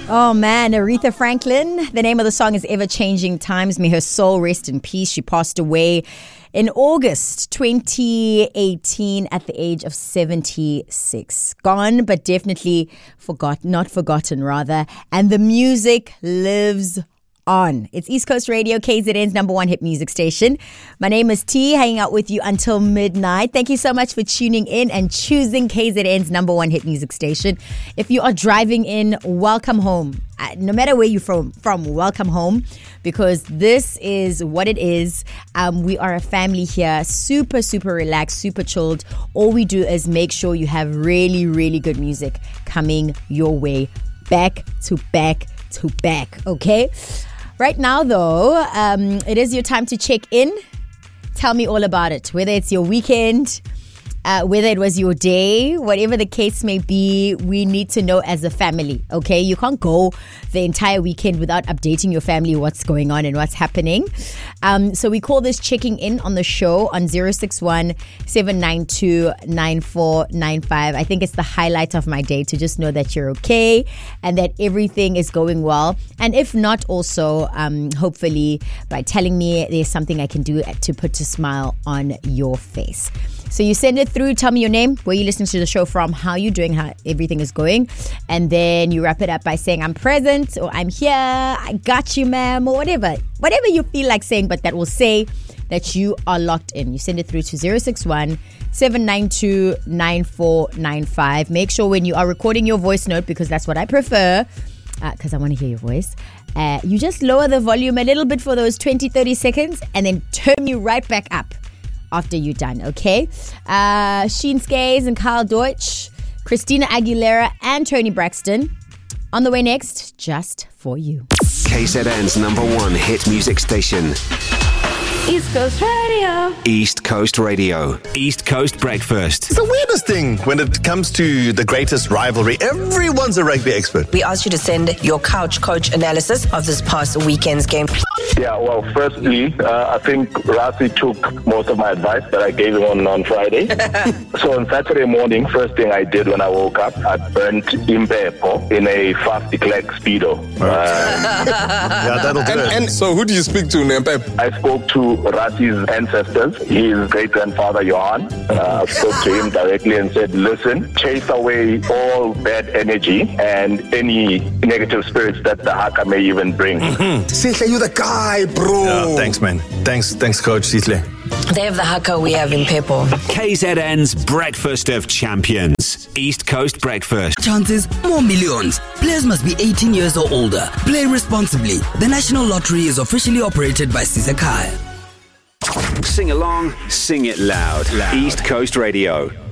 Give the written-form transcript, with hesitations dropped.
Oh man, Aretha Franklin. The name of the song is Ever Changing Times. May her soul rest in peace. She passed away in August 2018 at the age of 76. Gone, but definitely not forgotten rather. And the music lives on. It's East Coast Radio, KZN's number one hit music station. My name is T, hanging out with you until midnight. Thank you so much for tuning in and choosing KZN's number one hit music station. If you are driving in, welcome home. No matter where you're from, welcome home, because this is what it is. We are a family here, super, super relaxed, super chilled. All we do is make sure you have really, really good music coming your way back to back to back, okay? Right now, though, it is your time to check in. Tell me all about it, whether it's your weekend, whether it was your day, whatever the case may be. We need to know as a family, okay? You can't go the entire weekend without updating your family what's going on and what's happening. So we call this checking in on the show on 061-792-9495. I think it's the highlight of my day to just know that you're okay and that everything is going well. And if not, also, hopefully by telling me there's something I can do to put a smile on your face. So you send it through, tell me your name, where you listen to the show from, how you're doing, how everything is going. And then you wrap it up by saying, I'm present, or I'm here, I got you, ma'am, or whatever. Whatever you feel like saying, but that will say that you are locked in. You send it through to 061-792-9495. Make sure when you are recording your voice note, because that's what I prefer, because I want to hear your voice, you just lower the volume a little bit for those 20-30 seconds and then turn you right back up after you're done, okay? Sheen Skays and Kyle Deutsch, Christina Aguilera and Tony Braxton. On the way next, just for you. KZN's number one hit music station. East Coast Radio. East Coast Radio. East Coast Breakfast. It's the weirdest thing when it comes to the greatest rivalry. Everyone's a rugby expert. We asked you to send your couch coach analysis of this past weekend's game. Yeah, well, firstly, I think Rassie took most of my advice that I gave him on Friday. So on Saturday morning, first thing I did when I woke up, I burnt Impepo in a fast declared speedo. Yeah, that'll do it. And so who do you speak to, Impepo? I spoke to Rassie's ancestors, his great-grandfather Johan. I spoke to him directly and said, listen, chase away all bad energy and any negative spirits that the haka may even bring. Sihle, you're the guy, bro. Yeah, thanks, man. Thanks, Coach Sihle. They have the haka, we have in Pepo. KZN's Breakfast of Champions. East Coast Breakfast. Chances, more millions. Players must be 18 years or older. Play responsibly. The National Lottery is officially operated by Sisakai. Sing along, sing it loud. East Coast Radio.